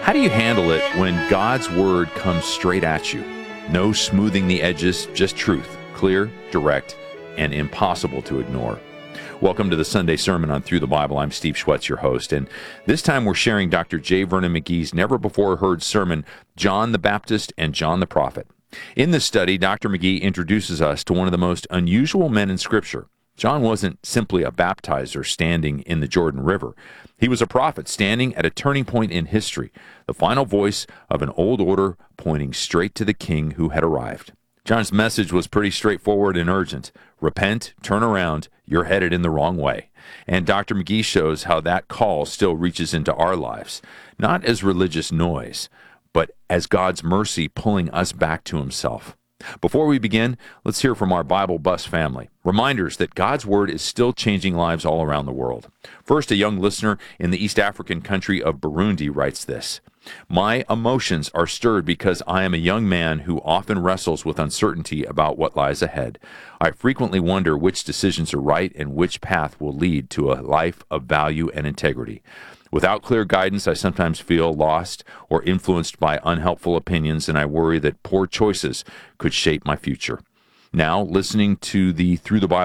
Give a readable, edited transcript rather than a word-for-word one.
How do you handle it when God's word comes straight at you? No smoothing the edges, just truth, clear, direct, and impossible to ignore. Welcome to the Sunday Sermon on Through the Bible. I'm Steve Schwetz, your host, and this time we're sharing Dr. J. Vernon McGee's never-before-heard sermon, John the Baptist and John the Prophet. In this study, Dr. McGee introduces us to one of the most unusual men in Scripture. John wasn't simply a baptizer standing in the Jordan River. He was a prophet standing at a turning point in history, the final voice of an old order pointing straight to the king who had arrived. John's message was pretty straightforward and urgent. Repent, turn around, you're headed in the wrong way. And Dr. McGee shows how that call still reaches into our lives, not as religious noise, but as God's mercy pulling us back to himself. Before we begin, let's hear from our Bible Bus family. Reminders that God's Word is still changing lives all around the world. First, a young listener in the East African country of Burundi writes this: "My emotions are stirred because I am a young man who often wrestles with uncertainty about what lies ahead. I frequently wonder which decisions are right and which path will lead to a life of value and integrity. Without clear guidance, I sometimes feel lost or influenced by unhelpful opinions, and I worry that poor choices could shape my future." Now, listening to the Through the Bible